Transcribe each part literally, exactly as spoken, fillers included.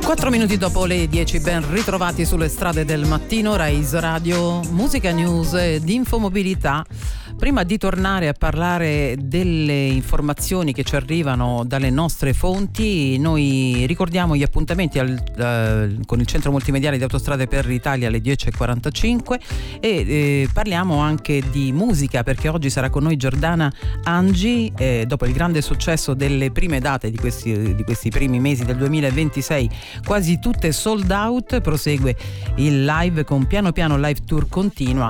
Quattro minuti dopo le dieci, ben ritrovati sulle strade del mattino. Rise Radio, musica, news ed infomobilità. Prima di tornare a parlare delle informazioni che ci arrivano dalle nostre fonti, noi ricordiamo gli appuntamenti al, uh, con il centro multimediale di Autostrade per l'Italia alle dieci e quarantacinque e eh, parliamo anche di musica, perché oggi sarà con noi Giordana Angi. Eh, dopo il grande successo delle prime date di questi, di questi primi mesi del duemilaventisei, quasi tutte sold out, prosegue il live con Piano Piano Live Tour Continua.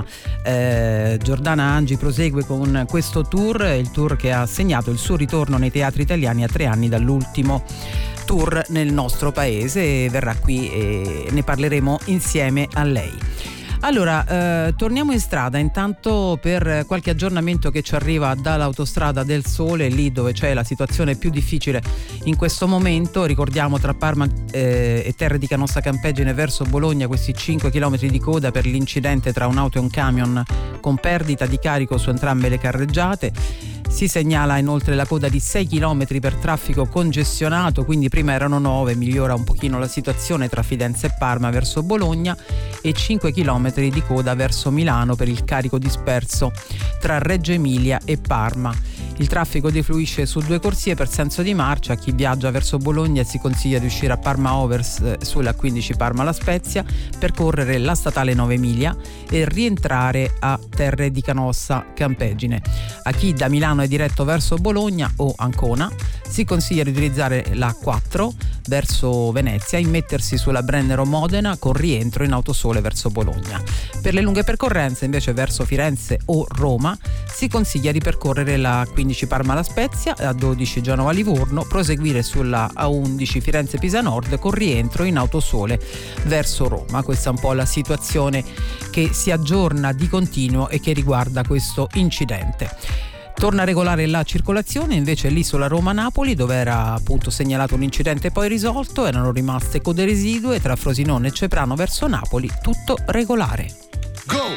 eh, Giordana Angi prosegue con questo tour, il tour che ha segnato il suo ritorno nei teatri italiani a tre anni dall'ultimo tour nel nostro paese, e verrà qui e ne parleremo insieme a lei. Allora, eh, torniamo in strada intanto per qualche aggiornamento che ci arriva dall'Autostrada del Sole, lì dove c'è la situazione più difficile in questo momento. Ricordiamo tra Parma eh, e Terre di Canossa Campeggine verso Bologna questi cinque chilometri di coda per l'incidente tra un'auto e un camion con perdita di carico su entrambe le carreggiate. Si segnala inoltre la coda di sei chilometri per traffico congestionato, quindi prima erano nove, migliora un pochino la situazione tra Fidenza e Parma verso Bologna, e cinque chilometri di coda verso Milano per il carico disperso tra Reggio Emilia e Parma. Il traffico defluisce su due corsie per senso di marcia. A chi viaggia verso Bologna si consiglia di uscire a Parma Overs sulla quindici Parma La Spezia, percorrere la statale nove Emilia e rientrare a Terre di Canossa Campeggine. A chi da Milano è diretto verso Bologna o Ancona si consiglia di utilizzare la quattro verso Venezia, immettersi sulla Brennero Modena con rientro in Autosole verso Bologna. Per le lunghe percorrenze invece verso Firenze o Roma si consiglia di percorrere la quindici Parma La Spezia, a dodici Genova Livorno, proseguire sulla A undici Firenze Pisa Nord con rientro in Autosole verso Roma. Questa è un po' la situazione che si aggiorna di continuo e che riguarda questo incidente. Torna regolare la circolazione invece l'isola Roma-Napoli, dove era appunto segnalato un incidente poi risolto. Erano rimaste code residue tra Frosinone e Ceprano verso Napoli, tutto regolare. Go!